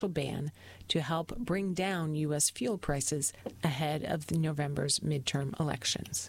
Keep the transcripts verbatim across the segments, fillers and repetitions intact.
ban to help bring down U S fuel prices ahead of the November's midterm elections.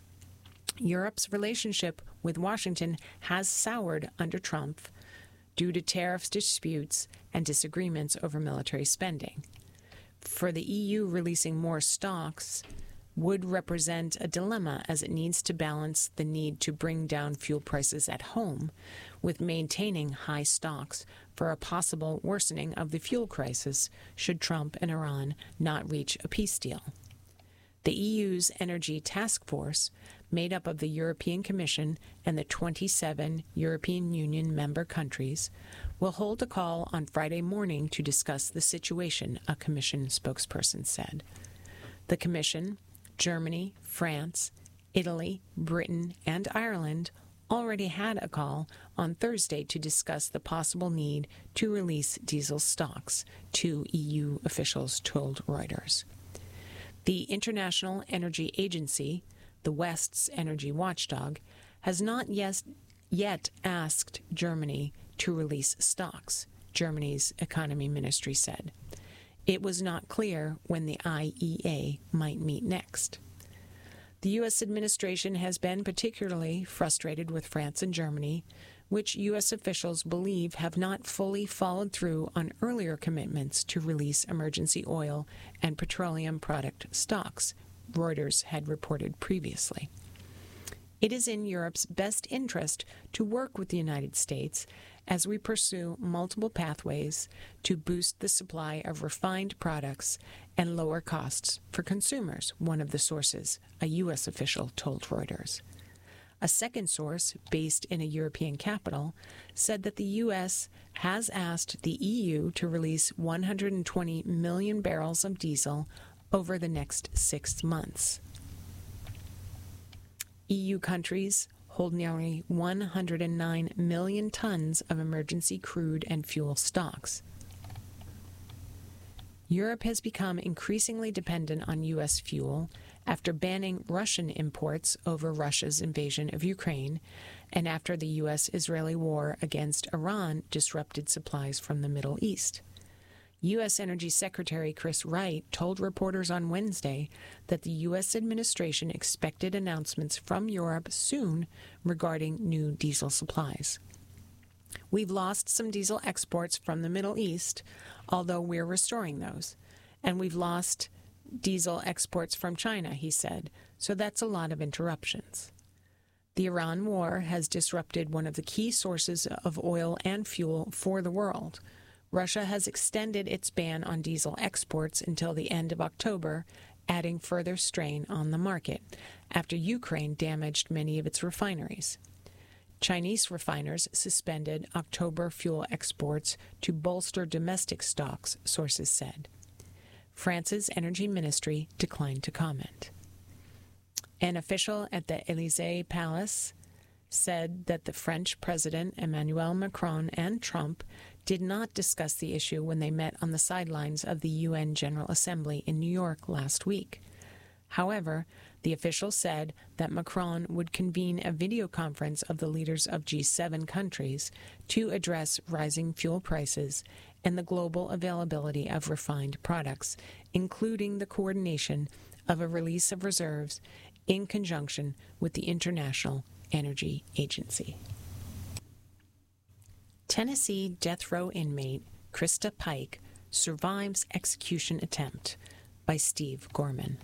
Europe's relationship with Washington has soured under Trump due to tariff disputes and disagreements over military spending. For the E U, releasing more stocks would represent a dilemma as it needs to balance the need to bring down fuel prices at home with maintaining high stocks for a possible worsening of the fuel crisis should Trump and Iran not reach a peace deal. The E U's Energy Task Force, made up of the European Commission and the twenty-seven European Union member countries, will hold a call on Friday morning to discuss the situation, a Commission spokesperson said. The Commission, Germany, France, Italy, Britain, and Ireland already had a call on Thursday to discuss the possible need to release diesel stocks, two E U officials told Reuters. The International Energy Agency, the West's energy watchdog, has not yet, yet asked Germany to release stocks, Germany's economy ministry said. It was not clear when the I E A might meet next. The U S administration has been particularly frustrated with France and Germany, which U S officials believe have not fully followed through on earlier commitments to release emergency oil and petroleum product stocks, Reuters had reported previously. It is in Europe's best interest to work with the United States as we pursue multiple pathways to boost the supply of refined products and lower costs for consumers, one of the sources, a U S official told Reuters. A second source, based in a European capital, said that the U S has asked the E U to release one hundred twenty million barrels of diesel over the next six months. E U countries hold nearly one hundred nine million tons of emergency crude and fuel stocks. Europe has become increasingly dependent on U S fuel after banning Russian imports over Russia's invasion of Ukraine and after the U S Israeli war against Iran disrupted supplies from the Middle East. U S Energy Secretary Chris Wright told reporters on Wednesday that the U S administration expected announcements from Europe soon regarding new diesel supplies. We've lost some diesel exports from the Middle East, although we're restoring those. And we've lost diesel exports from China, he said, so that's a lot of interruptions. The Iran war has disrupted one of the key sources of oil and fuel for the world. Russia has extended its ban on diesel exports until the end of October, adding further strain on the market, after Ukraine damaged many of its refineries. Chinese refiners suspended October fuel exports to bolster domestic stocks, sources said. France's energy ministry declined to comment. An official at the Élysée Palace said that the French President Emmanuel Macron and Trump did not discuss the issue when they met on the sidelines of the U N General Assembly in New York last week. However, the official said that Macron would convene a video conference of the leaders of G seven countries to address rising fuel prices and the global availability of refined products, including the coordination of a release of reserves in conjunction with the International Energy Agency. Tennessee death row inmate Krista Pike survives execution attempt, by Steve Gorman.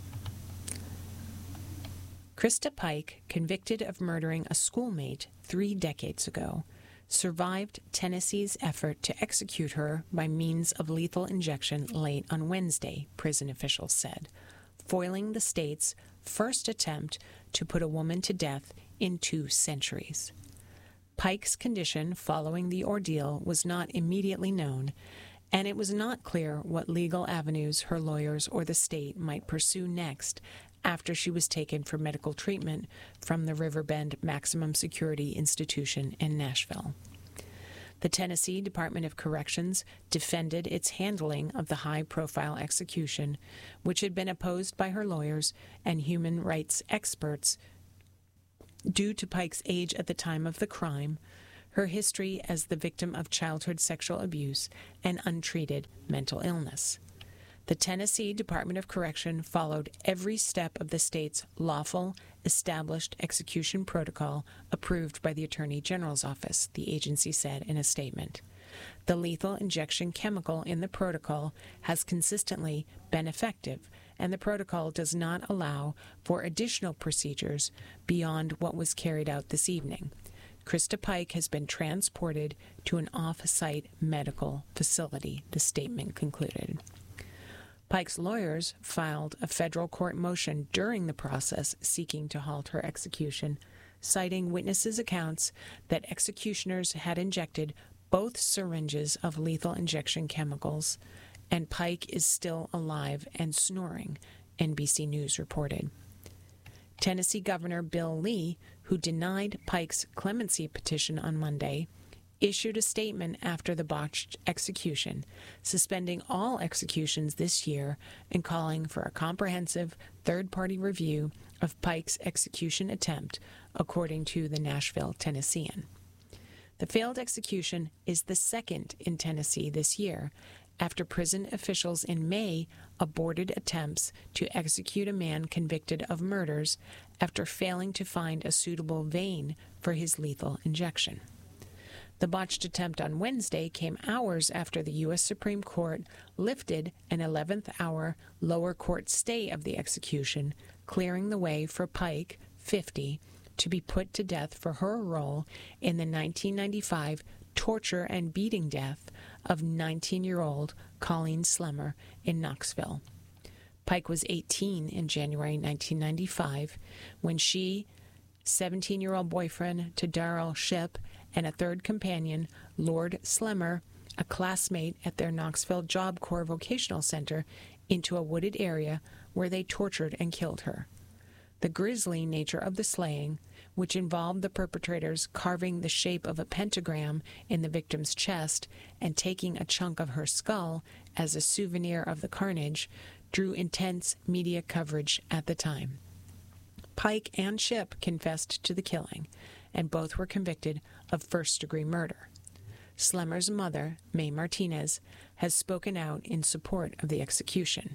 Krista Pike, convicted of murdering a schoolmate three decades ago, survived Tennessee's effort to execute her by means of lethal injection late on Wednesday, prison officials said, foiling the state's first attempt to put a woman to death in two centuries. Pike's condition following the ordeal was not immediately known, and it was not clear what legal avenues her lawyers or the state might pursue next after she was taken for medical treatment from the Riverbend Maximum Security Institution in Nashville. The Tennessee Department of Corrections defended its handling of the high-profile execution, which had been opposed by her lawyers and human rights experts due to Pike's age at the time of the crime, her history as the victim of childhood sexual abuse and untreated mental illness. The Tennessee Department of Correction followed every step of the state's lawful, established execution protocol approved by the Attorney General's office, the agency said in a statement. The lethal injection chemical in the protocol has consistently been effective, and the protocol does not allow for additional procedures beyond what was carried out this evening. Krista Pike has been transported to an off-site medical facility, the statement concluded. Pike's lawyers filed a federal court motion during the process seeking to halt her execution, citing witnesses' accounts that executioners had injected both syringes of lethal injection chemicals, and Pike is still alive and snoring, N B C News reported. Tennessee Governor Bill Lee, who denied Pike's clemency petition on Monday, issued a statement after the botched execution, suspending all executions this year and calling for a comprehensive third-party review of Pike's execution attempt, according to the Nashville Tennessean. The failed execution is the second in Tennessee this year, after prison officials in May aborted attempts to execute a man convicted of murders after failing to find a suitable vein for his lethal injection. The botched attempt on Wednesday came hours after the U S Supreme Court lifted an eleventh hour lower court stay of the execution, clearing the way for Pike, fifty, to be put to death for her role in the nineteen ninety-five torture and beating death of nineteen-year-old Colleen Slemmer in Knoxville. Pike was eighteen in January nineteen ninety-five when she, seventeen-year-old boyfriend Darrell Shipp, and a third companion, Lord Slemmer, a classmate at their Knoxville Job Corps Vocational Center, into a wooded area where they tortured and killed her. The grisly nature of the slaying, which involved the perpetrators carving the shape of a pentagram in the victim's chest and taking a chunk of her skull as a souvenir of the carnage, drew intense media coverage at the time. Pike and Shipp confessed to the killing, and both were convicted of first-degree murder. Slemmer's mother, May Martinez, has spoken out in support of the execution.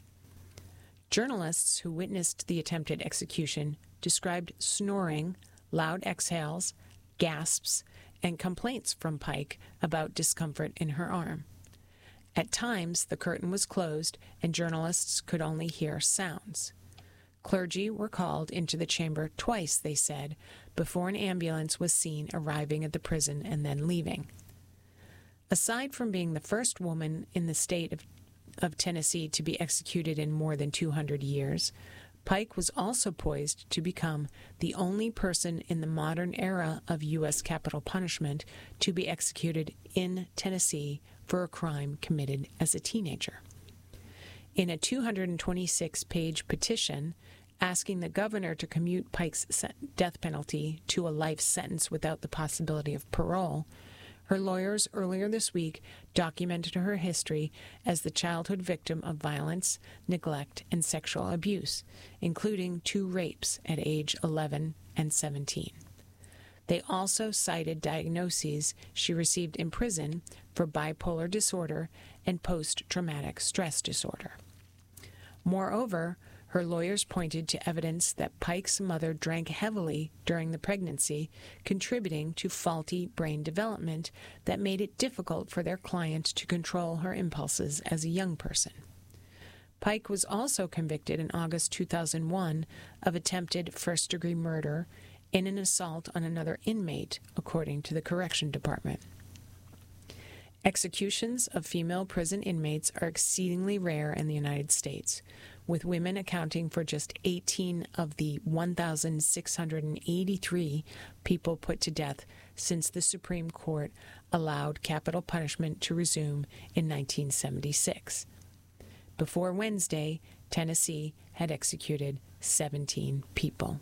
Journalists who witnessed the attempted execution described snoring, loud exhales, gasps, and complaints from Pike about discomfort in her arm. At times, the curtain was closed and journalists could only hear sounds. Clergy were called into the chamber twice, they said, before an ambulance was seen arriving at the prison and then leaving. Aside from being the first woman in the state of, of Tennessee to be executed in more than two hundred years, Pike was also poised to become the only person in the modern era of U S capital punishment to be executed in Tennessee for a crime committed as a teenager. In a two hundred twenty-six page petition asking the governor to commute Pike's death penalty to a life sentence without the possibility of parole, her lawyers earlier this week documented her history as the childhood victim of violence, neglect, and sexual abuse, including two rapes at age eleven and seventeen. They also cited diagnoses she received in prison for bipolar disorder and post-traumatic stress disorder. Moreover, her lawyers pointed to evidence that Pike's mother drank heavily during the pregnancy, contributing to faulty brain development that made it difficult for their client to control her impulses as a young person. Pike was also convicted in August two thousand one of attempted first-degree murder in an assault on another inmate, according to the Correction Department. Executions of female prison inmates are exceedingly rare in the United States, with women accounting for just eighteen of the one thousand six hundred eighty-three people put to death since the Supreme Court allowed capital punishment to resume in nineteen seventy-six. Before Wednesday, Tennessee had executed seventeen people.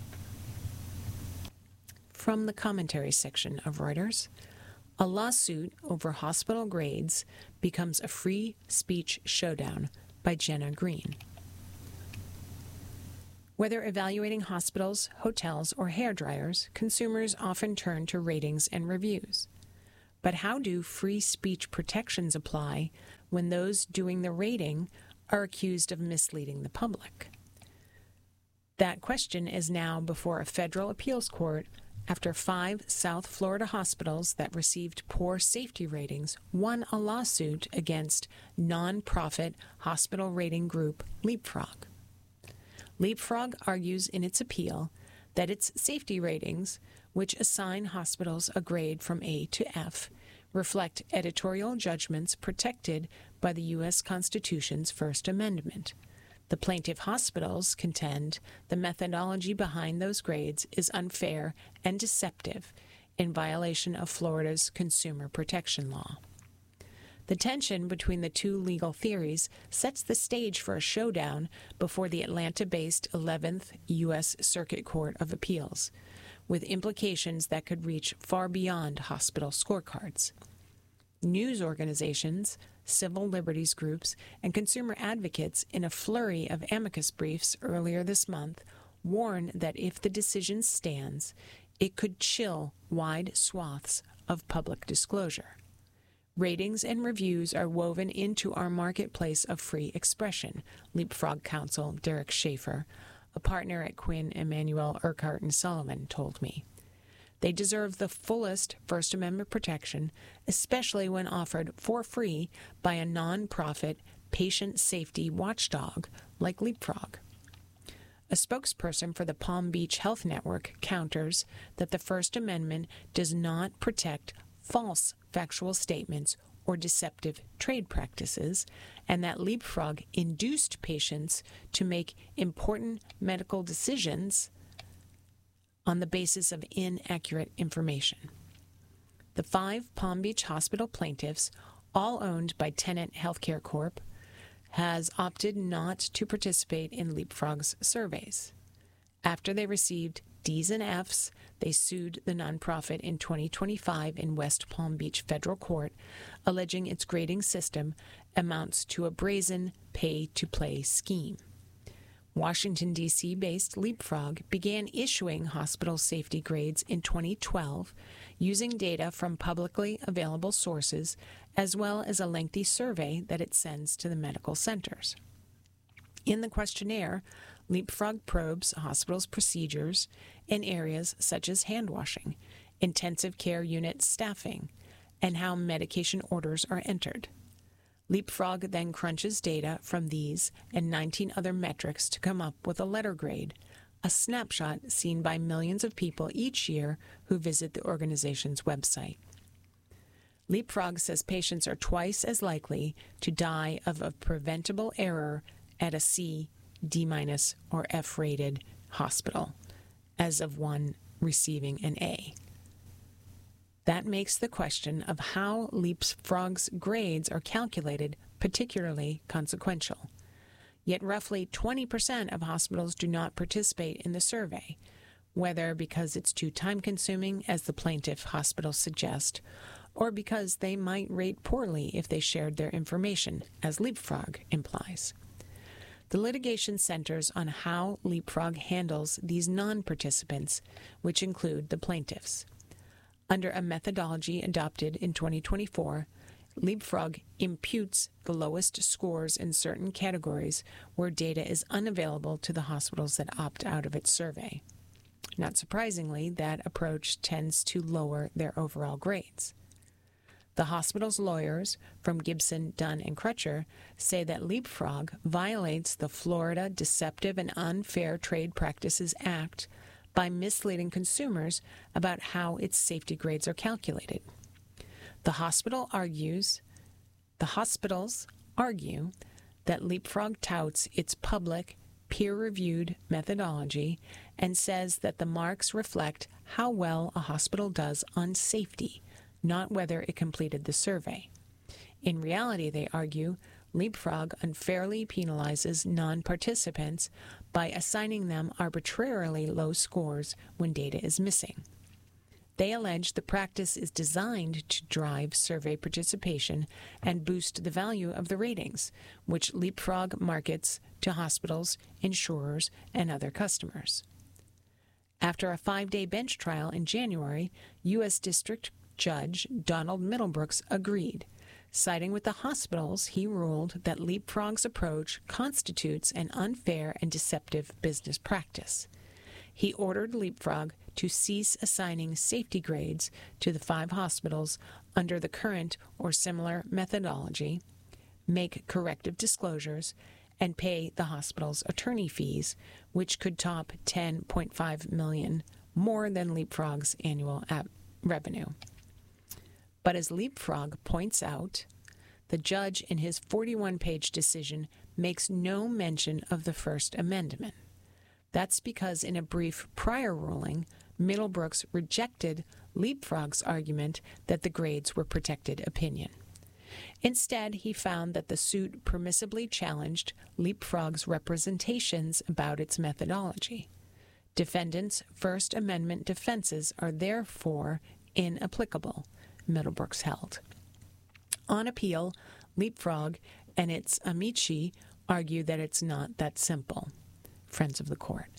From the commentary section of Reuters, a lawsuit over hospital grades becomes a free speech showdown by Jenna Green. Whether evaluating hospitals, hotels, or hairdryers, consumers often turn to ratings and reviews. But how do free speech protections apply when those doing the rating are accused of misleading the public? That question is now before a federal appeals court after five South Florida hospitals that received poor safety ratings won a lawsuit against nonprofit hospital rating group Leapfrog. Leapfrog argues in its appeal that its safety ratings, which assign hospitals a grade from A to F, reflect editorial judgments protected by the U S Constitution's First Amendment. The plaintiff hospitals contend the methodology behind those grades is unfair and deceptive in violation of Florida's consumer protection law. The tension between the two legal theories sets the stage for a showdown before the Atlanta-based eleventh U S Circuit Court of Appeals, with implications that could reach far beyond hospital scorecards. News organizations, civil liberties groups, and consumer advocates in a flurry of amicus briefs earlier this month warn that if the decision stands, it could chill wide swaths of public disclosure. Ratings and reviews are woven into our marketplace of free expression, Leapfrog counsel Derek Schaefer, a partner at Quinn, Emanuel, Urquhart and Sullivan, told me. They deserve the fullest First Amendment protection, especially when offered for free by a nonprofit patient safety watchdog like Leapfrog. A spokesperson for the Palm Beach Health Network counters that the First Amendment does not protect false factual statements or deceptive trade practices, and that Leapfrog induced patients to make important medical decisions on the basis of inaccurate information. The five Palm Beach hospital plaintiffs, all owned by Tenet Healthcare Corp, has opted not to participate in Leapfrog's surveys. After they received D's and F's, they sued the nonprofit in twenty twenty-five in West Palm Beach federal court, alleging its grading system amounts to a brazen pay-to-play scheme. Washington, D C-based Leapfrog began issuing hospital safety grades in twenty twelve using data from publicly available sources as well as a lengthy survey that it sends to the medical centers. In the questionnaire, Leapfrog probes hospitals' procedures in areas such as hand washing, intensive care unit staffing, and how medication orders are entered. Leapfrog then crunches data from these and nineteen other metrics to come up with a letter grade, a snapshot seen by millions of people each year who visit the organization's website. Leapfrog says patients are twice as likely to die of a preventable error at a C, D minus, or F-rated hospital as of one receiving an A. That makes the question of how Leapfrog's grades are calculated particularly consequential. Yet roughly twenty percent of hospitals do not participate in the survey, whether because it's too time-consuming, as the plaintiff hospitals suggest, or because they might rate poorly if they shared their information, as Leapfrog implies. The litigation centers on how Leapfrog handles these non-participants, which include the plaintiffs. Under a methodology adopted in twenty twenty-four, Leapfrog imputes the lowest scores in certain categories where data is unavailable to the hospitals that opt out of its survey. Not surprisingly, that approach tends to lower their overall grades. The hospital's lawyers from Gibson, Dunn, and Crutcher say that Leapfrog violates the Florida Deceptive and Unfair Trade Practices Act by misleading consumers about how its safety grades are calculated. The hospital argues, the hospitals argue that Leapfrog touts its public, peer-reviewed methodology and says that the marks reflect how well a hospital does on safety, not whether it completed the survey. In reality, they argue, Leapfrog unfairly penalizes non-participants by assigning them arbitrarily low scores when data is missing. They allege the practice is designed to drive survey participation and boost the value of the ratings, which Leapfrog markets to hospitals, insurers, and other customers. After a five-day bench trial in January, U S District Judge Donald Middlebrooks agreed. Siding with the hospitals, he ruled that Leapfrog's approach constitutes an unfair and deceptive business practice. He ordered Leapfrog to cease assigning safety grades to the five hospitals under the current or similar methodology, make corrective disclosures, and pay the hospital's attorney fees, which could top ten point five million dollars more than Leapfrog's annual ab- revenue. But as Leapfrog points out, the judge in his forty-one page decision makes no mention of the First Amendment. That's because in a brief prior ruling, Middlebrooks rejected Leapfrog's argument that the grades were protected opinion. Instead, he found that the suit permissibly challenged Leapfrog's representations about its methodology. Defendants' First Amendment defenses are therefore inapplicable, Middlebrooks held. On appeal, Leapfrog and its amici argue that it's not that simple. Friends of the Court.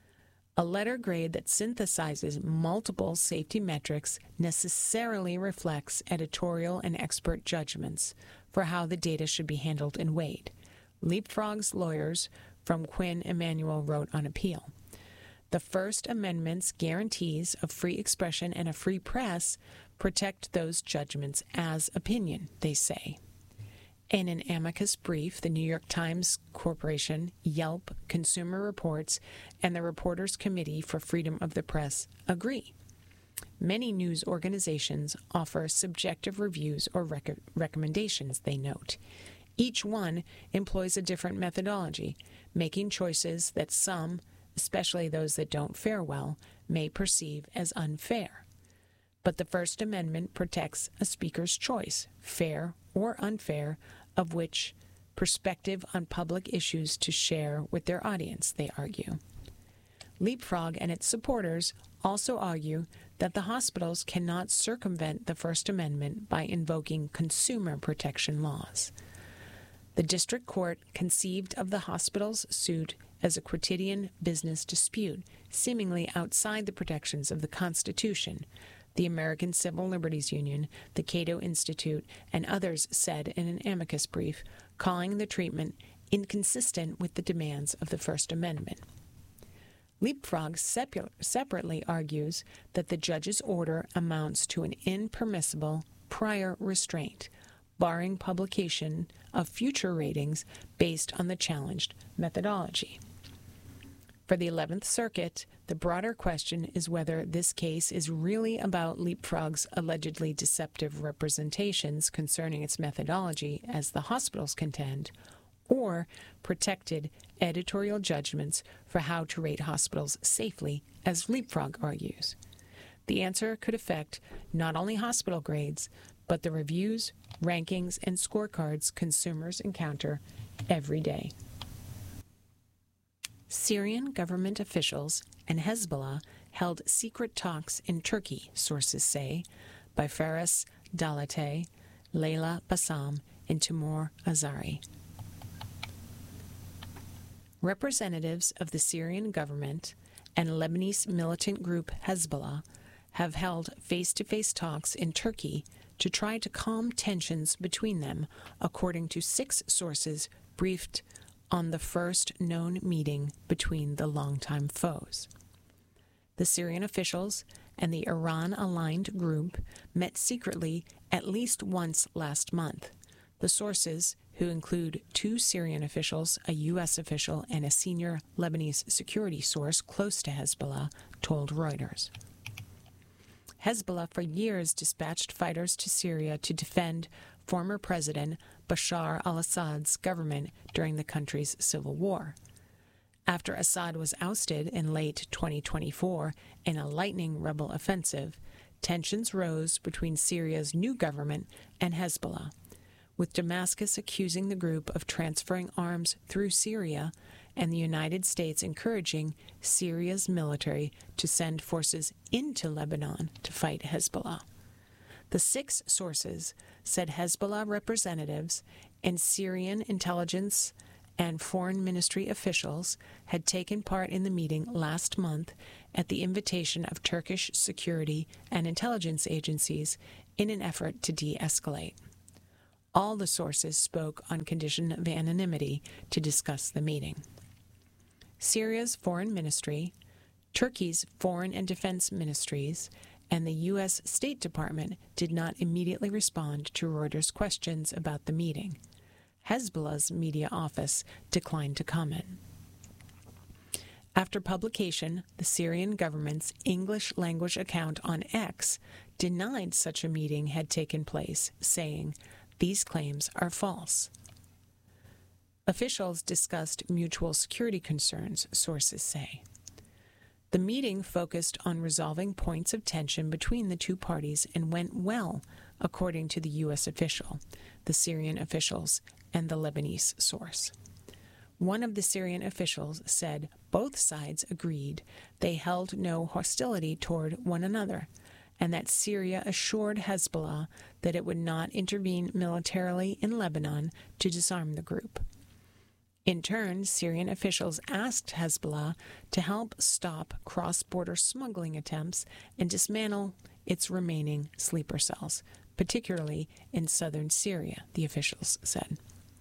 A letter grade that synthesizes multiple safety metrics necessarily reflects editorial and expert judgments for how the data should be handled and weighed. Leapfrog's lawyers from Quinn Emanuel wrote on appeal. The First Amendment's guarantees of free expression and a free press protect those judgments as opinion, they say. In an amicus brief, the New York Times Corporation, Yelp, Consumer Reports, and the Reporters Committee for Freedom of the Press agree. Many news organizations offer subjective reviews or rec- recommendations, they note. Each one employs a different methodology, making choices that some, especially those that don't fare well, may perceive as unfair. But the First Amendment protects a speaker's choice, fair or unfair, of which perspective on public issues to share with their audience, they argue. Leapfrog and its supporters also argue that the hospitals cannot circumvent the First Amendment by invoking consumer protection laws. The district court conceived of the hospital's suit as a quotidian business dispute, seemingly outside the protections of the Constitution, the American Civil Liberties Union, the Cato Institute, and others said in an amicus brief, calling the treatment inconsistent with the demands of the First Amendment. Leapfrog separ- separately argues that the judge's order amounts to an impermissible prior restraint, barring publication of future ratings based on the challenged methodology. For the eleventh Circuit, the broader question is whether this case is really about Leapfrog's allegedly deceptive representations concerning its methodology, as the hospitals contend, or protected editorial judgments for how to rate hospitals safely, as Leapfrog argues. The answer could affect not only hospital grades, but the reviews, rankings, and scorecards consumers encounter every day. Syrian government officials and Hezbollah held secret talks in Turkey, sources say, by Faris Dalatay, Leila Bassam, and Timur Azari. Representatives of the Syrian government and Lebanese militant group Hezbollah have held face-to-face talks in Turkey to try to calm tensions between them, according to six sources briefed on the first known meeting between the longtime foes. The Syrian officials and the Iran-aligned group met secretly at least once last month. The sources, who include two Syrian officials, a U S official, and a senior Lebanese security source close to Hezbollah, told Reuters. Hezbollah for years dispatched fighters to Syria to defend former President Bashar al-Assad's government during the country's civil war. After Assad was ousted in late twenty twenty-four in a lightning rebel offensive, tensions rose between Syria's new government and Hezbollah, with Damascus accusing the group of transferring arms through Syria and the United States encouraging Syria's military to send forces into Lebanon to fight Hezbollah. The six sources said Hezbollah representatives and Syrian intelligence and foreign ministry officials had taken part in the meeting last month at the invitation of Turkish security and intelligence agencies in an effort to de-escalate. All the sources spoke on condition of anonymity to discuss the meeting. Syria's foreign ministry, Turkey's foreign and defense ministries, and the U S State Department did not immediately respond to Reuters' questions about the meeting. Hezbollah's media office declined to comment. After publication, the Syrian government's English-language account on X denied such a meeting had taken place, saying, "These claims are false." Officials discussed mutual security concerns, sources say. The meeting focused on resolving points of tension between the two parties and went well, according to the U S official, the Syrian officials, and the Lebanese source. One of the Syrian officials said both sides agreed they held no hostility toward one another, and that Syria assured Hezbollah that it would not intervene militarily in Lebanon to disarm the group. In turn, Syrian officials asked Hezbollah to help stop cross-border smuggling attempts and dismantle its remaining sleeper cells, particularly in southern Syria, the officials said.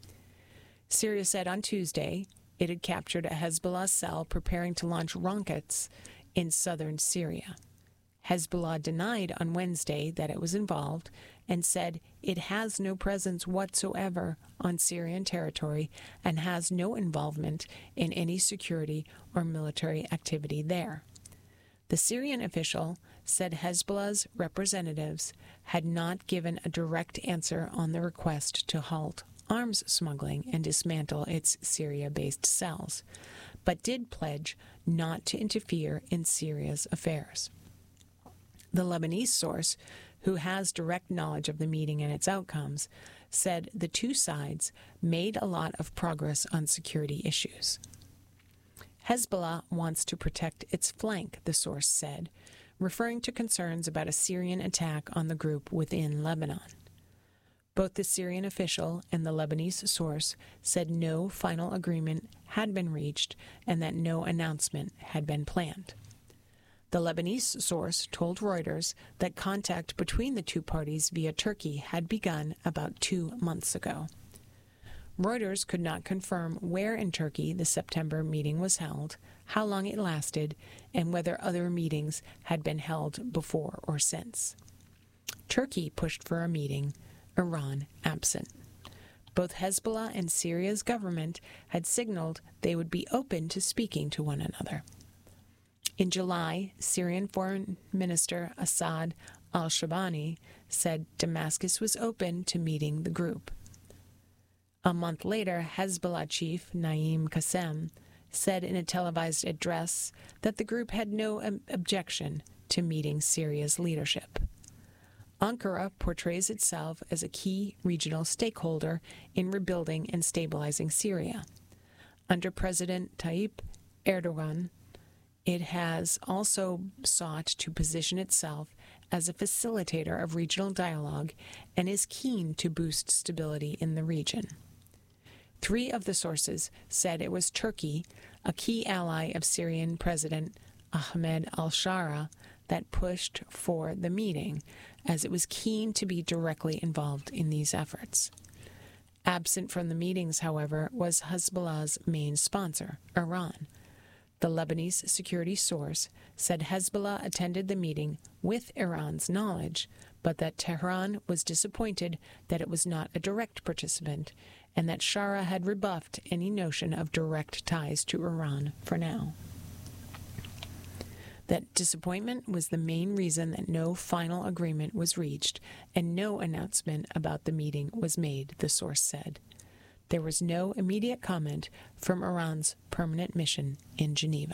Syria said on Tuesday it had captured a Hezbollah cell preparing to launch rockets in southern Syria. Hezbollah denied on Wednesday that it was involved and said it has no presence whatsoever on Syrian territory and has no involvement in any security or military activity there. The Syrian official said Hezbollah's representatives had not given a direct answer on the request to halt arms smuggling and dismantle its Syria-based cells, but did pledge not to interfere in Syria's affairs. The Lebanese source, who has direct knowledge of the meeting and its outcomes, said the two sides made a lot of progress on security issues. Hezbollah wants to protect its flank, the source said, referring to concerns about a Syrian attack on the group within Lebanon. Both the Syrian official and the Lebanese source said no final agreement had been reached and that no announcement had been planned. The Lebanese source told Reuters that contact between the two parties via Turkey had begun about two months ago. Reuters could not confirm where in Turkey the September meeting was held, how long it lasted, and whether other meetings had been held before or since. Turkey pushed for a meeting, Iran absent. Both Hezbollah and Syria's government had signaled they would be open to speaking to one another. In July, Syrian Foreign Minister Assad al-Shabani said Damascus was open to meeting the group. A month later, Hezbollah chief Naim Qassem said in a televised address that the group had no ob- objection to meeting Syria's leadership. Ankara portrays itself as a key regional stakeholder in rebuilding and stabilizing Syria. Under President Tayyip Erdogan, it has also sought to position itself as a facilitator of regional dialogue and is keen to boost stability in the region. Three of the sources said it was Turkey, a key ally of Syrian President Ahmed al-Shara, that pushed for the meeting, as it was keen to be directly involved in these efforts. Absent from the meetings, however, was Hezbollah's main sponsor, Iran. The Lebanese security source said Hezbollah attended the meeting with Iran's knowledge, but that Tehran was disappointed that it was not a direct participant, and that Shara had rebuffed any notion of direct ties to Iran for now. That disappointment was the main reason that no final agreement was reached and no announcement about the meeting was made, the source said. There was no immediate comment from Iran's permanent mission in Geneva.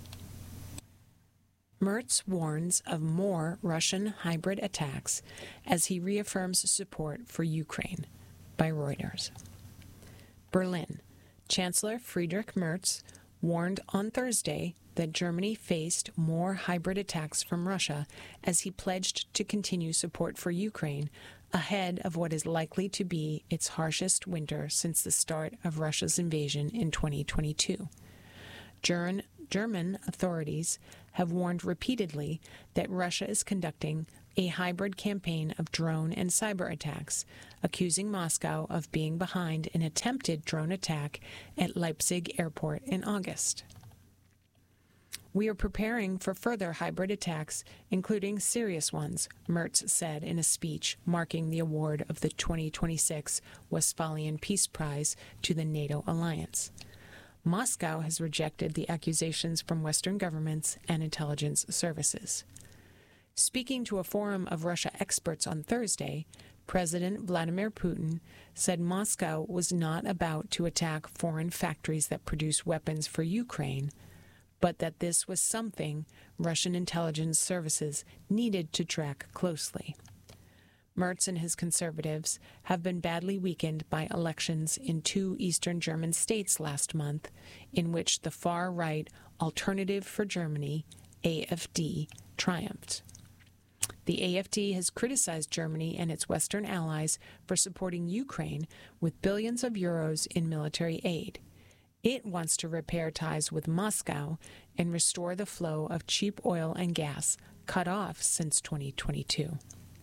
Merz warns of more Russian hybrid attacks as he reaffirms support for Ukraine, by Reuters. Berlin. Chancellor Friedrich Merz warned on Thursday that Germany faced more hybrid attacks from Russia as he pledged to continue support for Ukraine ahead of what is likely to be its harshest winter since the start of Russia's invasion in twenty twenty-two. German, German authorities have warned repeatedly that Russia is conducting a hybrid campaign of drone and cyber attacks, accusing Moscow of being behind an attempted drone attack at Leipzig airport in August. We are preparing for further hybrid attacks, including serious ones, Merz said in a speech marking the award of the twenty twenty-six Westphalian Peace Prize to the NATO alliance. Moscow has rejected the accusations from Western governments and intelligence services. Speaking to a forum of Russia experts on Thursday, President Vladimir Putin said Moscow was not about to attack foreign factories that produce weapons for Ukraine, but that this was something Russian intelligence services needed to track closely. Merz and his conservatives have been badly weakened by elections in two eastern German states last month, in which the far-right Alternative for Germany, A F D, triumphed. The A F D has criticized Germany and its Western allies for supporting Ukraine with billions of euros in military aid. It wants to repair ties with Moscow and restore the flow of cheap oil and gas cut off since twenty twenty-two.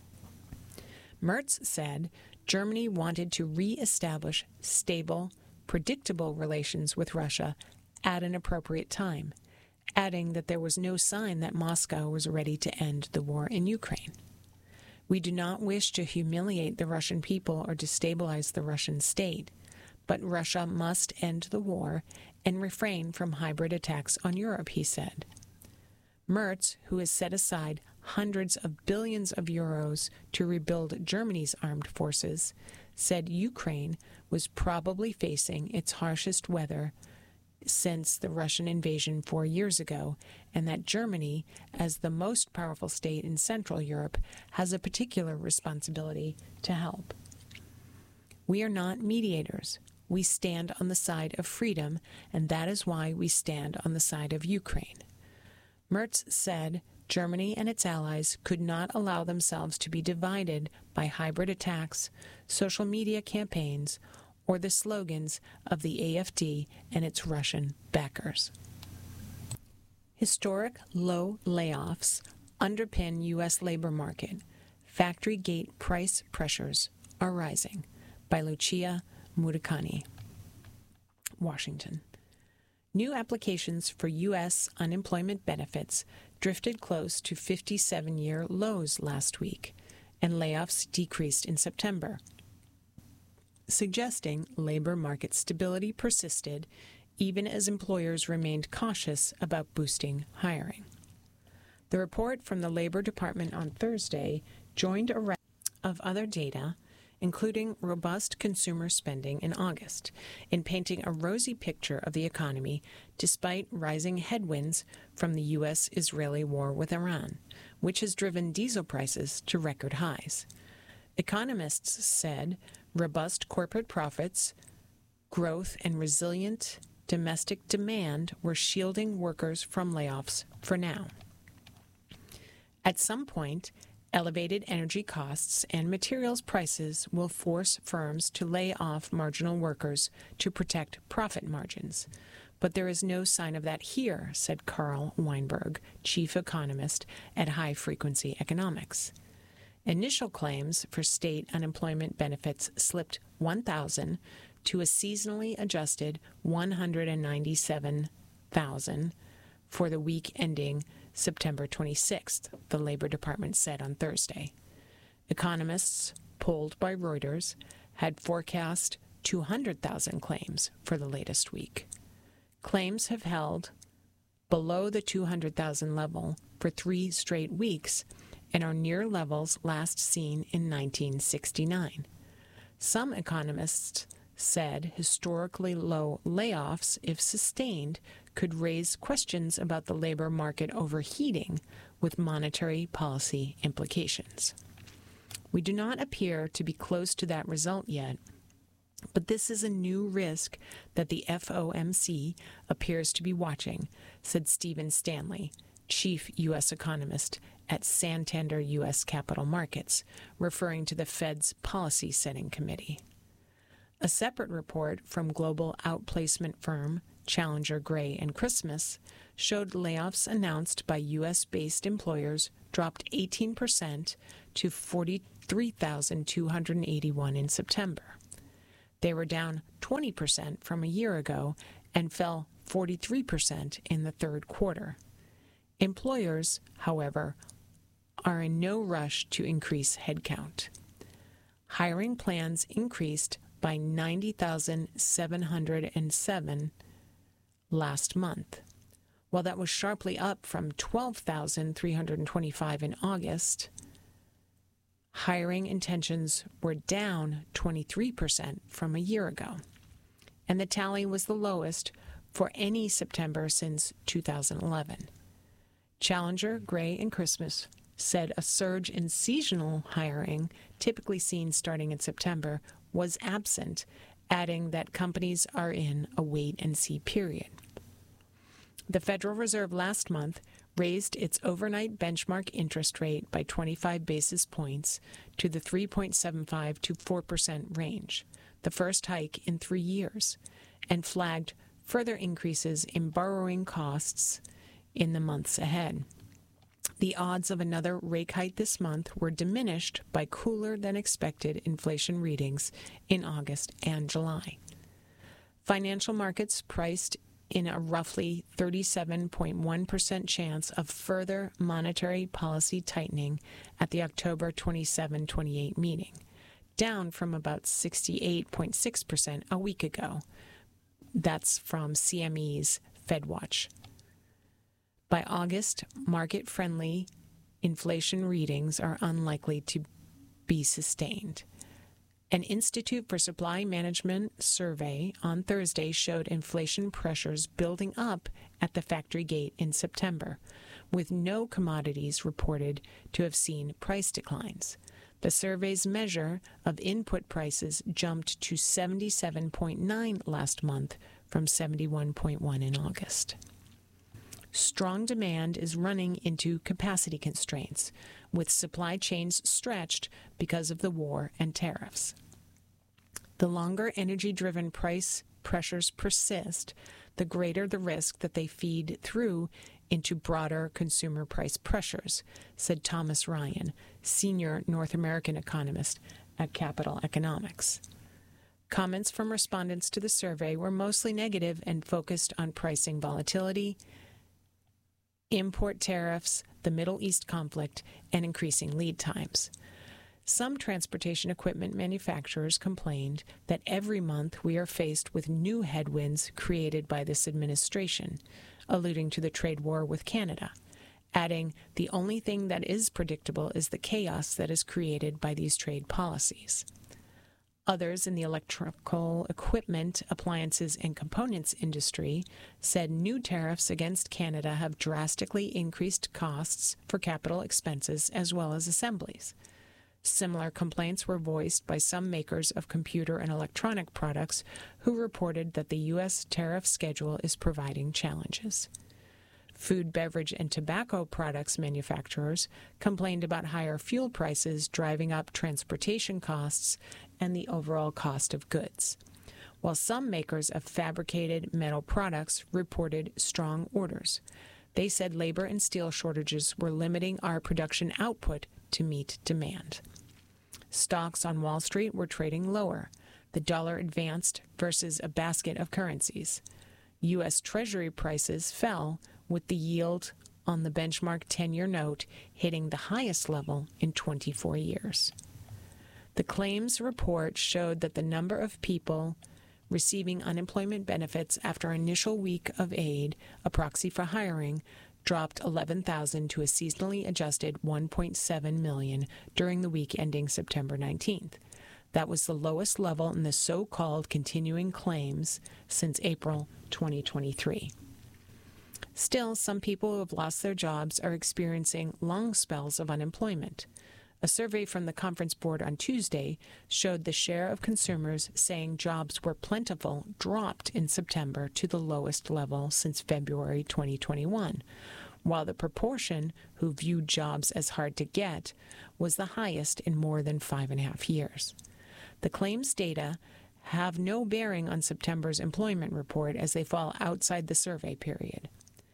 Merz said Germany wanted to re-establish stable, predictable relations with Russia at an appropriate time, adding that there was no sign that Moscow was ready to end the war in Ukraine. We do not wish to humiliate the Russian people or destabilize the Russian state, but Russia must end the war and refrain from hybrid attacks on Europe, he said. Merz, who has set aside hundreds of billions of euros to rebuild Germany's armed forces, said Ukraine was probably facing its harshest weather since the Russian invasion four years ago, and that Germany, as the most powerful state in Central Europe, has a particular responsibility to help. We are not mediators. We stand on the side of freedom, and that is why we stand on the side of Ukraine. Merz said Germany and its allies could not allow themselves to be divided by hybrid attacks, social media campaigns, or the slogans of the A F D and its Russian backers. Historic low layoffs underpin U S labor market. Factory gate price pressures are rising. By Lucia Murakami. Washington. New applications for U S unemployment benefits drifted close to fifty-seven-year lows last week, and layoffs decreased in September, suggesting labor market stability persisted even as employers remained cautious about boosting hiring. The report from the Labor Department on Thursday joined a round of other data, including robust consumer spending in August, in painting a rosy picture of the economy despite rising headwinds from the U S Israeli war with Iran, which has driven diesel prices to record highs. Economists said robust corporate profits, growth, and resilient domestic demand were shielding workers from layoffs for now. At some point, elevated energy costs and materials prices will force firms to lay off marginal workers to protect profit margins. But there is no sign of that here, said Carl Weinberg, chief economist at High Frequency Economics. Initial claims for state unemployment benefits slipped one thousand to a seasonally adjusted one hundred ninety-seven thousand for the week ending September twenty-sixth, the Labor Department said on Thursday. Economists, polled by Reuters, had forecast two hundred thousand claims for the latest week. Claims have held below the two hundred thousand level for three straight weeks and are near levels last seen in nineteen sixty-nine. Some economists said historically low layoffs, if sustained, could raise questions about the labor market overheating with monetary policy implications. We do not appear to be close to that result yet, But this is a new risk that the F O M C appears to be watching, said Stephen Stanley, chief U S economist at Santander U S Capital Markets, referring to the Fed's policy-setting committee. A separate report from global outplacement firm Challenger Gray and Christmas showed layoffs announced by U S-based employers dropped eighteen percent to forty-three thousand two hundred eighty-one in September. They were down twenty percent from a year ago and fell forty-three percent in the third quarter. Employers, however, are in no rush to increase headcount. Hiring plans increased by ninety thousand seven hundred seven last month. While that was sharply up from twelve thousand three hundred twenty-five in August, hiring intentions were down twenty-three percent from a year ago, and the tally was the lowest for any September since two thousand eleven. Challenger, Gray, and Christmas said a surge in seasonal hiring, typically seen starting in September, was absent, adding that companies are in a wait-and-see period. The Federal Reserve last month raised its overnight benchmark interest rate by twenty-five basis points to the three point seven five to four percent range, the first hike in three years, and flagged further increases in borrowing costs in the months ahead. The odds of another rate hike this month were diminished by cooler-than-expected inflation readings in August and July. Financial markets priced in a roughly thirty-seven point one percent chance of further monetary policy tightening at the October twenty-seventh twenty-eight meeting, down from about sixty-eight point six percent a week ago. That's from C M E's FedWatch. By August, market-friendly inflation readings are unlikely to be sustained. An Institute for Supply Management survey on Thursday showed inflation pressures building up at the factory gate in September, with no commodities reported to have seen price declines. The survey's measure of input prices jumped to seventy-seven point nine last month from seventy-one point one in August. Strong demand is running into capacity constraints, with supply chains stretched because of the war and tariffs. The longer energy-driven price pressures persist, the greater the risk that they feed through into broader consumer price pressures, said Thomas Ryan, senior North American economist at Capital Economics. Comments from respondents to the survey were mostly negative and focused on pricing volatility, import tariffs, the Middle East conflict, and increasing lead times. Some transportation equipment manufacturers complained that every month we are faced with new headwinds created by this administration, alluding to the trade war with Canada, adding, "The only thing that is predictable is the chaos that is created by these trade policies." Others in the electrical equipment, appliances, and components industry said new tariffs against Canada have drastically increased costs for capital expenses as well as assemblies. Similar complaints were voiced by some makers of computer and electronic products who reported that the U S tariff schedule is providing challenges. Food, beverage, and tobacco products manufacturers complained about higher fuel prices driving up transportation costs and the overall cost of goods, while some makers of fabricated metal products reported strong orders. They said labor and steel shortages were limiting our production output to meet demand. Stocks on Wall Street were trading lower. The dollar advanced versus a basket of currencies. U S Treasury prices fell, with the yield on the benchmark ten-year note hitting the highest level in twenty-four years. The claims report showed that the number of people receiving unemployment benefits after initial week of aid, a proxy for hiring, dropped eleven thousand to a seasonally adjusted one point seven million during the week ending September nineteenth. That was the lowest level in the so-called continuing claims since April twenty twenty-three. Still, some people who have lost their jobs are experiencing long spells of unemployment. A survey from the Conference Board on Tuesday showed the share of consumers saying jobs were plentiful dropped in September to the lowest level since February twenty twenty-one, while the proportion who viewed jobs as hard to get was the highest in more than five and a half years. The claims data have no bearing on September's employment report as they fall outside the survey period.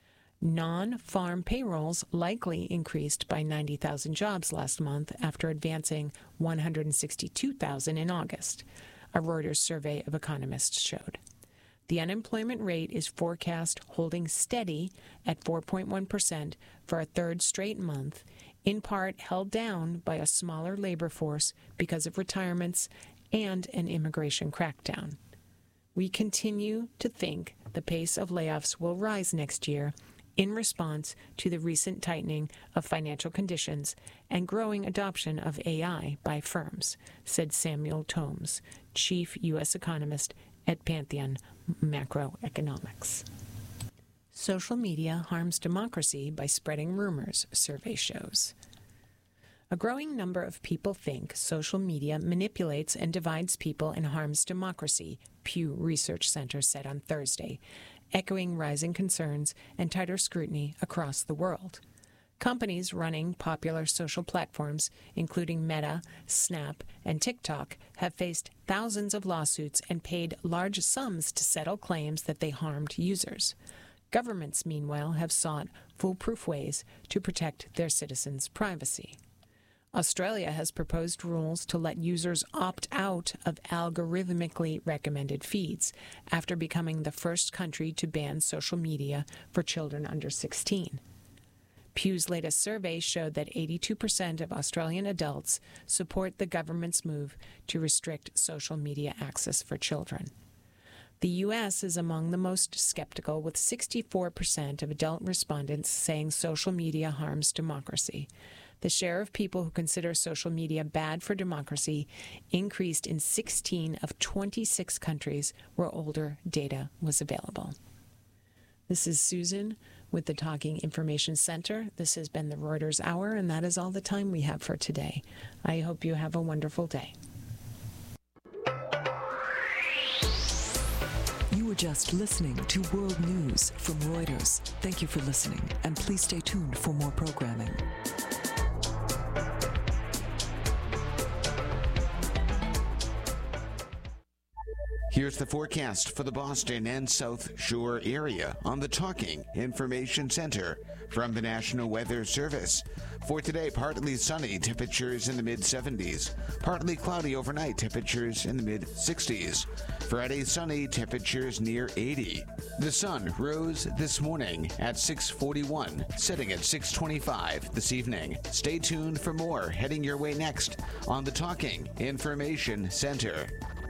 Non-farm payrolls likely increased by ninety thousand jobs last month after advancing one hundred sixty-two thousand in August, a Reuters survey of economists showed. The unemployment rate is forecast holding steady at four point one percent for a third straight month, in part held down by a smaller labor force because of retirements and an immigration crackdown. We continue to think the pace of layoffs will rise next year in response to the recent tightening of financial conditions and growing adoption of A I by firms, said Samuel Tomes, chief U S economist at Pantheon Macroeconomics. Social media harms democracy by spreading rumors, survey shows. A growing number of people think social media manipulates and divides people and harms democracy, Pew Research Center said on Thursday, echoing rising concerns and tighter scrutiny across the world. Companies running popular social platforms, including Meta, Snap, and TikTok, have faced thousands of lawsuits and paid large sums to settle claims that they harmed users. Governments, meanwhile, have sought foolproof ways to protect their citizens' privacy. Australia has proposed rules to let users opt out of algorithmically recommended feeds after becoming the first country to ban social media for children under sixteen. Pew's latest survey showed that eighty-two percent of Australian adults support the government's move to restrict social media access for children. The U S is among the most skeptical, with sixty-four percent of adult respondents saying social media harms democracy. The share of people who consider social media bad for democracy increased in sixteen of twenty-six countries where older data was available. This is Susan with the Talking Information Center. This has been the Reuters Hour, and that is all the time we have for today. I hope you have a wonderful day. You were just listening to World News from Reuters. Thank you for listening, and please stay tuned for more programming. Here's the forecast for the Boston and South Shore area on the Talking Information Center from the National Weather Service. For today, partly sunny, temperatures in the mid seventies. Partly cloudy overnight, temperatures in the mid sixties. Friday, sunny, temperatures near eighty. The sun rose this morning at six forty-one, setting at six twenty-five this evening. Stay tuned for more heading your way next on the Talking Information Center.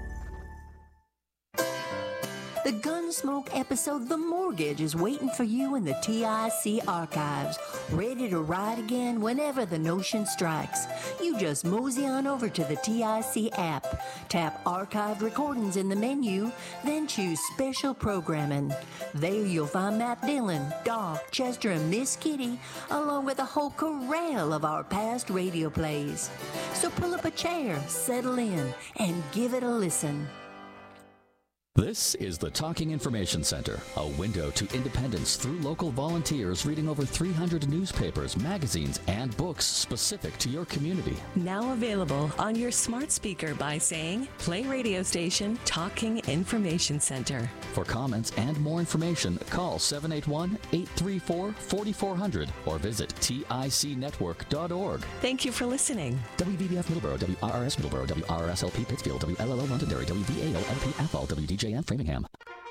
The Gunsmoke episode The Mortgage is waiting for you in the T I C archives, ready to ride again whenever the notion strikes. You just mosey on over to the T I C app, tap Archived Recordings in the menu, then choose Special Programming. There you'll find Matt Dillon, Doc, Chester, and Miss Kitty, along with a whole corral of our past radio plays. So pull up a chair, settle in, and give it a listen. This is the Talking Information Center, a window to independence through local volunteers reading over three hundred newspapers, magazines, and books specific to your community. Now available on your smart speaker by saying, play radio station Talking Information Center. For comments and more information, call seven eight one, eight three four, four four zero zero or visit T I C network dot org. Thank you for listening. W V B F Middleborough, W R R S Middleborough, W R R S L P Pittsfield, W L L O Londonderry, W V A O L P Athol, W D J and Framingham.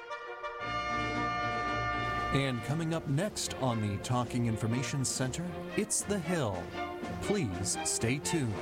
And coming up next on the Talking Information Center, it's The Hill. Please stay tuned.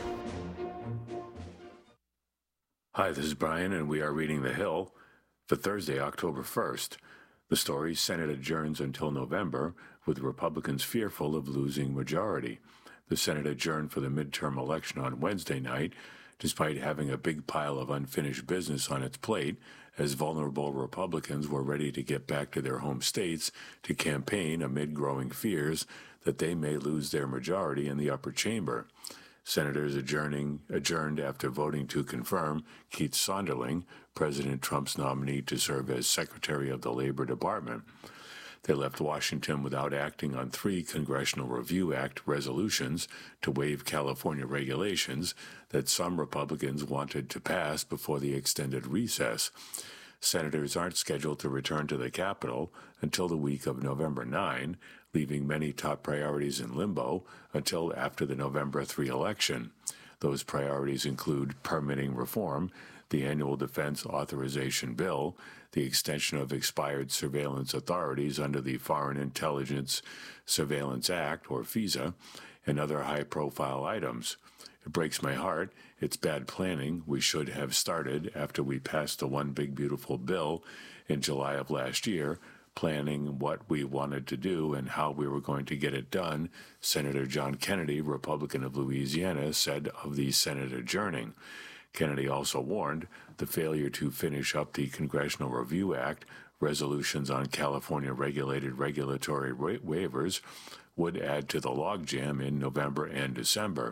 Hi, this is Brian, and we are reading The Hill for Thursday, October first. The story, Senate adjourns until November, with Republicans fearful of losing majority. The Senate adjourned for the midterm election on Wednesday night, despite having a big pile of unfinished business on its plate, as vulnerable Republicans were ready to get back to their home states to campaign amid growing fears that they may lose their majority in the upper chamber. Senators adjourning, adjourned after voting to confirm Keith Sonderling, President Trump's nominee to serve as Secretary of the Labor Department. They left Washington without acting on three Congressional Review Act resolutions to waive California regulations that some Republicans wanted to pass before the extended recess. Senators aren't scheduled to return to the Capitol until the week of November ninth, leaving many top priorities in limbo until after the November third election. Those priorities include permitting reform, the annual defense authorization bill, the extension of expired surveillance authorities under the Foreign Intelligence Surveillance Act, or FISA, and other high-profile items. It breaks my heart. It's bad planning. We should have started after we passed the One Big Beautiful Bill in July of last year, planning what we wanted to do and how we were going to get it done, Senator John Kennedy, Republican of Louisiana, said of the Senate adjourning. Kennedy also warned the failure to finish up the Congressional Review Act resolutions on California regulated regulatory wa- waivers would add to the logjam in November and December.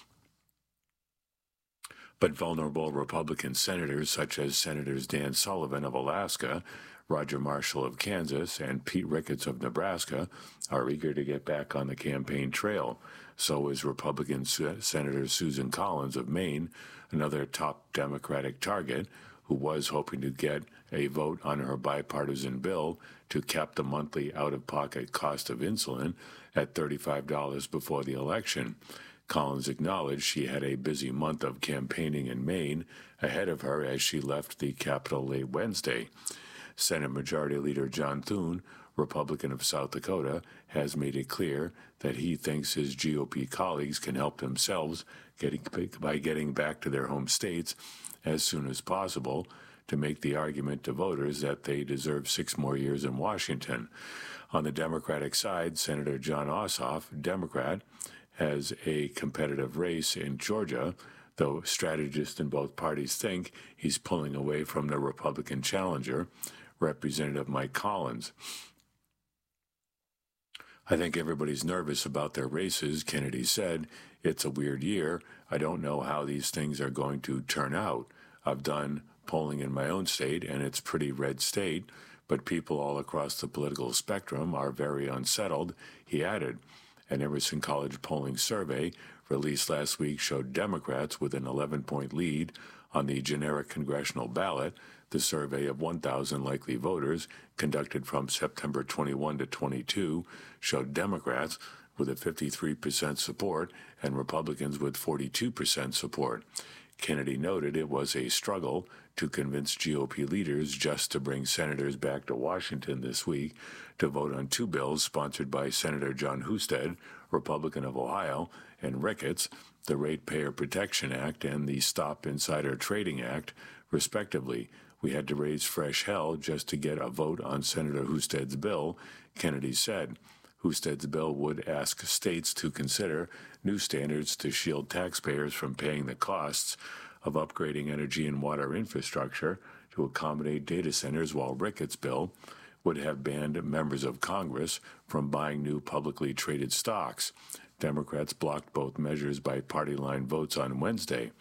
But vulnerable Republican senators such as Senators Dan Sullivan of Alaska, Roger Marshall of Kansas, and Pete Ricketts of Nebraska are eager to get back on the campaign trail. So is Republican Senator Susan Collins of Maine, another top Democratic target, who was hoping to get a vote on her bipartisan bill to cap the monthly out-of-pocket cost of insulin at thirty-five dollars before the election. Collins acknowledged she had a busy month of campaigning in Maine ahead of her as she left the Capitol late Wednesday. Senate Majority Leader John Thune, Republican of South Dakota, has made it clear that he thinks his G O P colleagues can help themselves getting, by getting back to their home states as soon as possible to make the argument to voters that they deserve six more years in Washington. On the Democratic side, Senator John Ossoff, Democrat, has a competitive race in Georgia, though strategists in both parties think he's pulling away from the Republican challenger, Representative Mike Collins. I think everybody's nervous about their races, Kennedy said. It's a weird year. I don't know how these things are going to turn out. I've done polling in my own state, and it's pretty red state, but people all across the political spectrum are very unsettled, he added. An Emerson College polling survey released last week showed Democrats with an eleven-point lead on the generic congressional ballot. The survey of one thousand likely voters, conducted from September twenty-first to twenty-second, showed Democrats with a fifty-three percent support and Republicans with forty-two percent support. Kennedy noted it was a struggle to convince G O P leaders just to bring senators back to Washington this week to vote on two bills sponsored by Senator John Husted, Republican of Ohio, and Ricketts, the Ratepayer Protection Act and the Stop Insider Trading Act, respectively. We had to raise fresh hell just to get a vote on Senator Husted's bill, Kennedy said. Husted's bill would ask states to consider new standards to shield taxpayers from paying the costs of upgrading energy and water infrastructure to accommodate data centers, while Ricketts' bill would have banned members of Congress from buying new publicly traded stocks. Democrats blocked both measures by party-line votes on Wednesday.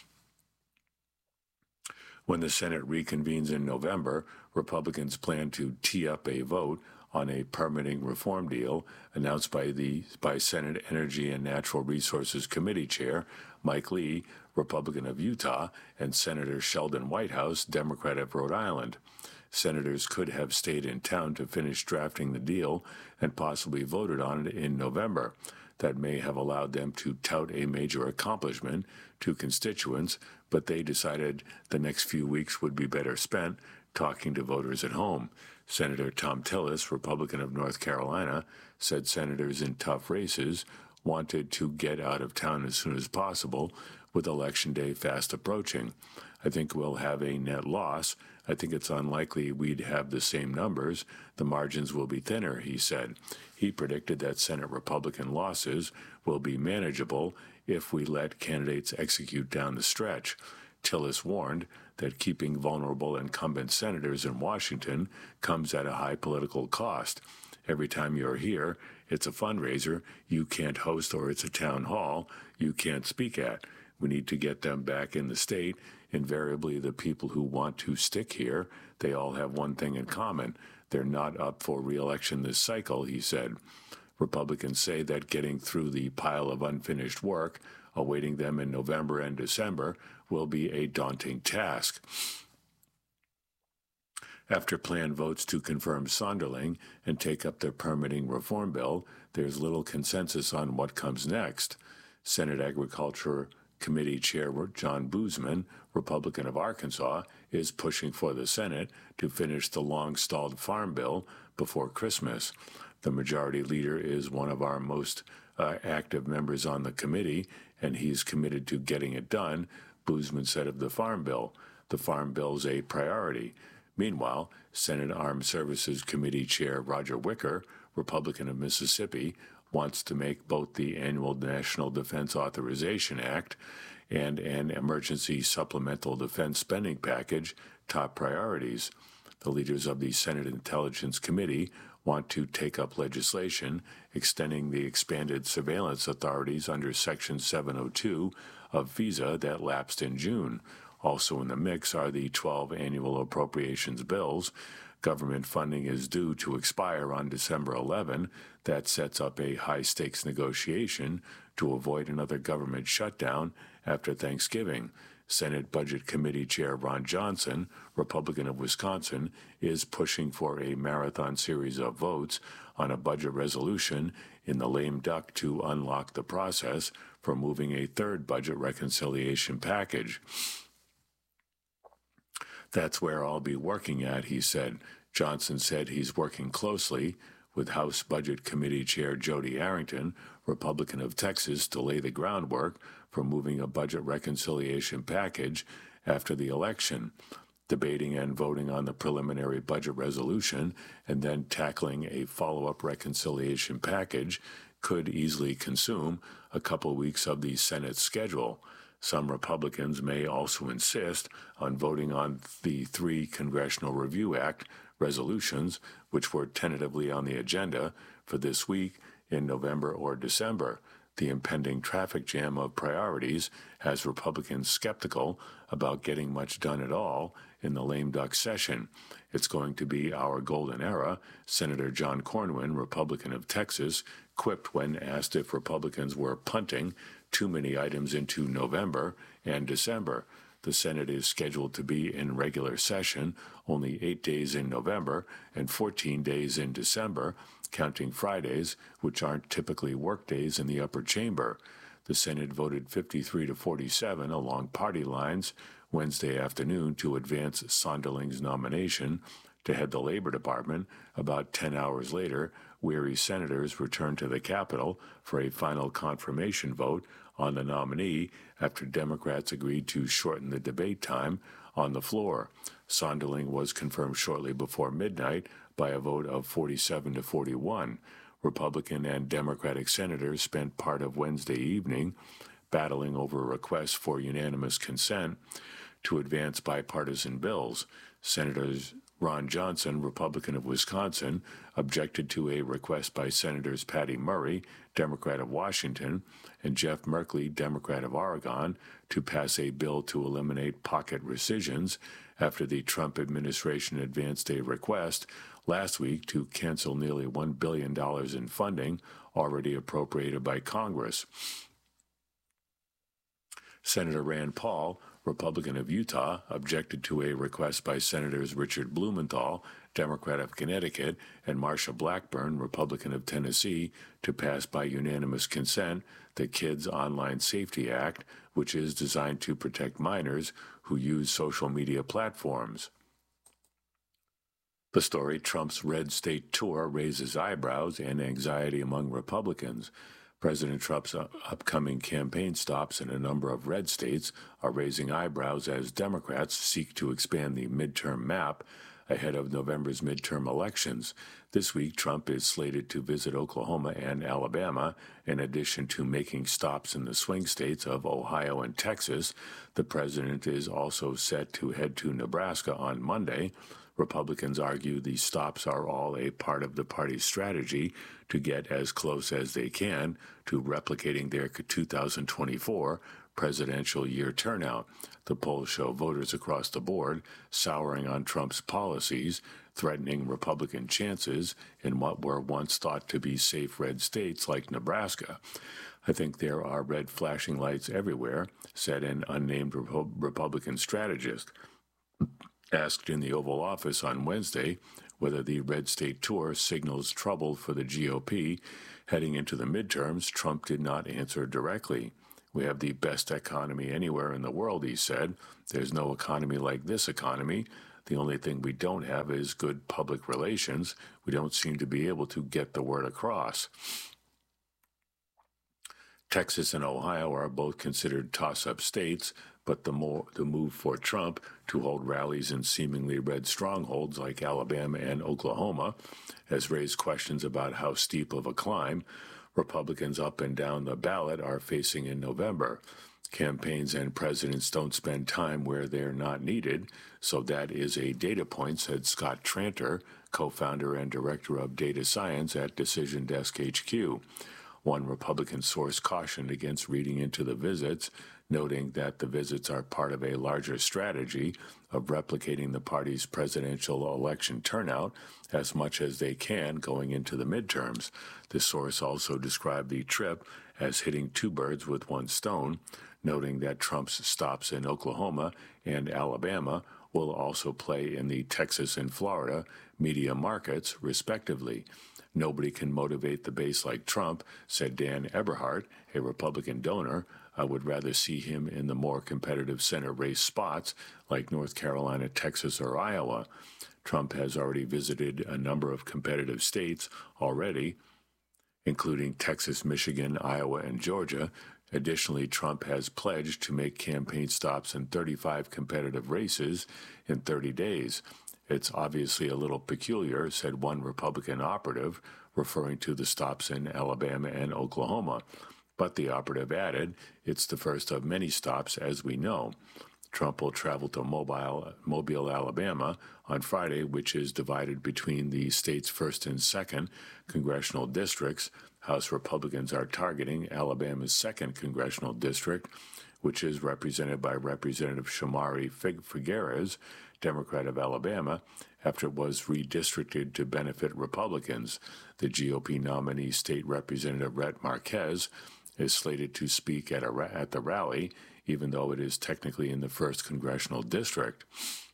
When the Senate reconvenes in November, Republicans plan to tee up a vote on a permitting reform deal announced by the by Senate Energy and Natural Resources Committee Chair Mike Lee, Republican of Utah, and Senator Sheldon Whitehouse, Democrat of Rhode Island. Senators could have stayed in town to finish drafting the deal and possibly voted on it in November. That may have allowed them to tout a major accomplishment to constituents, but they decided the next few weeks would be better spent talking to voters at home. Senator Thom Tillis, Republican of North Carolina, said senators in tough races wanted to get out of town as soon as possible, with Election Day fast approaching. I think we'll have a net loss. I think it's unlikely we'd have the same numbers. The margins will be thinner, he said. He predicted that Senate Republican losses will be manageable if we let candidates execute down the stretch. Tillis warned that keeping vulnerable incumbent senators in Washington comes at a high political cost. Every time you're here, it's a fundraiser you can't host, or it's a town hall you can't speak at. We need to get them back in the state. Invariably, the people who want to stick here, they all have one thing in common. They're not up for re-election this cycle, he said. Republicans say that getting through the pile of unfinished work awaiting them in November and December will be a daunting task. After planned votes to confirm Sonderling and take up the permitting reform bill, there's little consensus on what comes next. Senate Agriculture Committee Chair John Boozman, Republican of Arkansas, is pushing for the Senate to finish the long-stalled farm bill before Christmas. The majority leader is one of our most uh, active members on the committee, and he's committed to getting it done, Boozman said of the farm bill. The farm bill's a priority. Meanwhile, Senate Armed Services Committee Chair Roger Wicker, Republican of Mississippi, wants to make both the annual National Defense Authorization Act and an emergency supplemental defense spending package top priorities. The leaders of the Senate Intelligence Committee want to take up legislation extending the expanded surveillance authorities under Section seven oh two of FISA that lapsed in June. Also in the mix are the twelve annual appropriations bills. Government funding is due to expire on December eleventh. That sets up a high-stakes negotiation to avoid another government shutdown after Thanksgiving. Senate Budget Committee Chair Ron Johnson, Republican of Wisconsin, is pushing for a marathon series of votes on a budget resolution in the lame duck to unlock the process for moving a third budget reconciliation package. That's where I'll be working at, he said. Johnson said he's working closely with House Budget Committee Chair Jody Arrington, Republican of Texas, to lay the groundwork for moving a budget reconciliation package after the election, debating and voting on the preliminary budget resolution, and then tackling a follow-up reconciliation package could easily consume a couple weeks of the Senate's schedule. Some Republicans may also insist on voting on the three Congressional Review Act resolutions, which were tentatively on the agenda for this week in November or December. The impending traffic jam of priorities has Republicans skeptical about getting much done at all in the lame duck session. It's going to be our golden era, Senator John Cornyn, Republican of Texas, quipped when asked if Republicans were punting too many items into November and December. The Senate is scheduled to be in regular session only eight days in November and fourteen days in December, counting Fridays, which aren't typically work days in the upper chamber. The Senate voted fifty-three to forty-seven along party lines Wednesday afternoon to advance Sonderling's nomination to head the Labor Department. About ten hours later, weary senators returned to the Capitol for a final confirmation vote on the nominee after Democrats agreed to shorten the debate time on the floor. Sonderling was confirmed shortly before midnight by a vote of forty-seven to forty-one. Republican and Democratic senators spent part of Wednesday evening battling over requests for unanimous consent to advance bipartisan bills. Senators Ron Johnson, Republican of Wisconsin, objected to a request by Senators Patty Murray, Democrat of Washington, and Jeff Merkley, Democrat of Oregon, to pass a bill to eliminate pocket rescissions after the Trump administration advanced a request last week to cancel nearly one billion dollars in funding already appropriated by Congress. Senator Rand Paul, Republican of Utah, objected to a request by Senators Richard Blumenthal, Democrat of Connecticut, and Marsha Blackburn, Republican of Tennessee, to pass by unanimous consent the Kids Online Safety Act, which is designed to protect minors who use social media platforms. The story, Trump's red state tour raises eyebrows and anxiety among Republicans. President Trump's upcoming campaign stops in a number of red states are raising eyebrows as Democrats seek to expand the midterm map ahead of November's midterm elections. This week, Trump is slated to visit Oklahoma and Alabama. In addition to making stops in the swing states of Ohio and Texas, the president is also set to head to Nebraska on Monday. Republicans argue these stops are all a part of the party's strategy to get as close as they can to replicating their two thousand twenty-four presidential year turnout. The polls show voters across the board souring on Trump's policies, threatening Republican chances in what were once thought to be safe red states like Nebraska. I think there are red flashing lights everywhere, said an unnamed Repo- Republican strategist. Asked in the Oval Office on Wednesday whether the red state tour signals trouble for the G O P heading into the midterms, Trump did not answer directly. We have the best economy anywhere in the world, he said. There's no economy like this economy. The only thing we don't have is good public relations. We don't seem to be able to get the word across. Texas and Ohio are both considered toss-up states, but the, more, the move for Trump to hold rallies in seemingly red strongholds like Alabama and Oklahoma has raised questions about how steep of a climb Republicans up and down the ballot are facing in November. Campaigns and presidents don't spend time where they're not needed, so that is a data point, said Scott Tranter, co-founder and director of data science at Decision Desk H Q. One Republican source cautioned against reading into the visits, noting that the visits are part of a larger strategy of replicating the party's presidential election turnout as much as they can going into the midterms. The source also described the trip as hitting two birds with one stone, noting that Trump's stops in Oklahoma and Alabama will also play in the Texas and Florida media markets, respectively. Nobody can motivate the base like Trump, said Dan Eberhardt, a Republican donor. I would rather see him in the more competitive Senate race spots like North Carolina, Texas, or Iowa. Trump has already visited a number of competitive states already, including Texas, Michigan, Iowa, and Georgia. Additionally, Trump has pledged to make campaign stops in thirty-five competitive races in thirty days. It's obviously a little peculiar, said one Republican operative, referring to the stops in Alabama and Oklahoma. But the operative added, it's the first of many stops, as we know. Trump will travel to Mobile, Mobile, Alabama on Friday, which is divided between the state's first and second congressional districts. House Republicans are targeting Alabama's second congressional district, which is represented by Representative Shamari Figueres, Democrat of Alabama, after it was redistricted to benefit Republicans. The G O P nominee, State Representative Rhett Marquez, is slated to speak at, a, at the rally, even though it is technically in the first congressional district.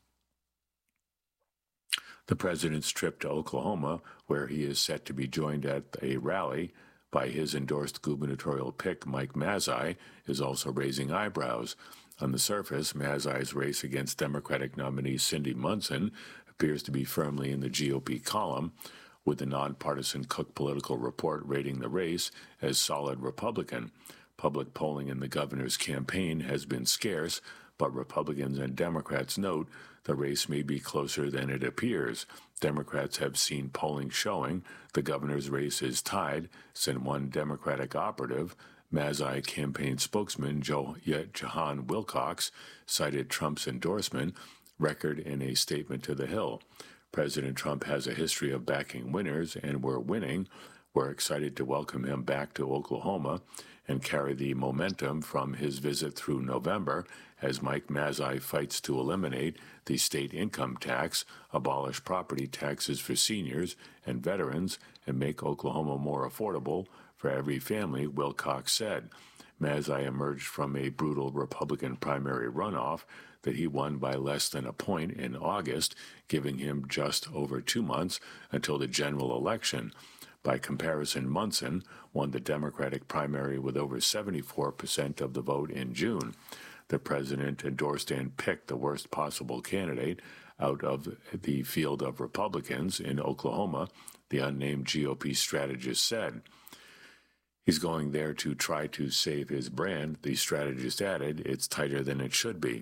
The president's trip to Oklahoma, where he is set to be joined at a rally by his endorsed gubernatorial pick, Mike Mazzei, is also raising eyebrows. On the surface, Mazzei's race against Democratic nominee Cindy Munson appears to be firmly in the G O P column, with the nonpartisan Cook Political Report rating the race as solid Republican. Public polling in the governor's campaign has been scarce, but Republicans and Democrats note the race may be closer than it appears. Democrats have seen polling showing the governor's race is tied, said one Democratic operative. Mazzei campaign spokesman Joe, Jahan Wilcox cited Trump's endorsement record in a statement to The Hill. President Trump has a history of backing winners, and we're winning. We're excited to welcome him back to Oklahoma and carry the momentum from his visit through November as Mike Mazzei fights to eliminate the state income tax, abolish property taxes for seniors and veterans, and make Oklahoma more affordable for every family, Wilcox said. Mazzei emerged from a brutal Republican primary runoff that he won by less than a point in August, giving him just over two months until the general election. By comparison, Munson won the Democratic primary with over seventy-four percent of the vote in June. The president endorsed and picked the worst possible candidate out of the field of Republicans in Oklahoma, the unnamed G O P strategist said. He's going there to try to save his brand, the strategist added. It's tighter than it should be.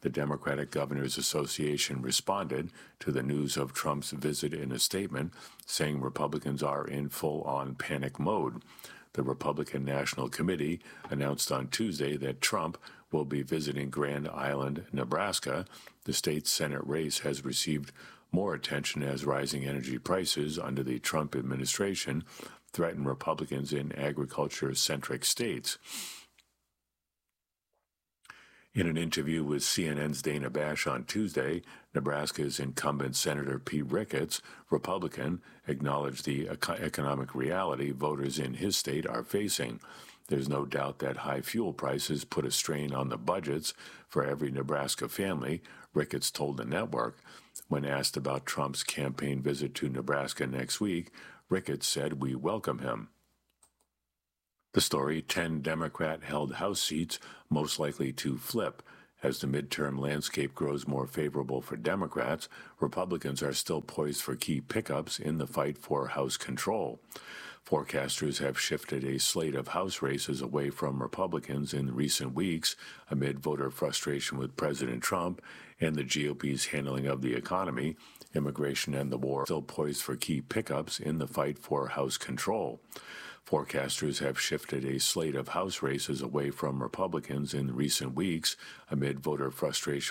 The Democratic Governors Association responded to the news of Trump's visit in a statement, saying Republicans are in full-on panic mode. The Republican National Committee announced on Tuesday that Trump will be visiting Grand Island, Nebraska. The state's Senate race has received more attention as rising energy prices under the Trump administration threaten Republicans in agriculture-centric states. In an interview with C N N's Dana Bash on Tuesday, Nebraska's incumbent Senator Pete Ricketts, Republican, acknowledged the eco- economic reality voters in his state are facing. There's no doubt that high fuel prices put a strain on the budgets for every Nebraska family, Ricketts told the network. When asked about Trump's campaign visit to Nebraska next week, Ricketts said, "We welcome him." The story, ten Democrat-held House seats most likely to flip. As the midterm landscape grows more favorable for Democrats, Republicans are still poised for key pickups in the fight for House control. Forecasters have shifted a slate of House races away from Republicans in recent weeks amid voter frustration with President Trump and the G O P's handling of the economy. Immigration and the war are still poised for key pickups in the fight for House control. Forecasters have shifted a slate of House races away from Republicans in recent weeks amid voter frustration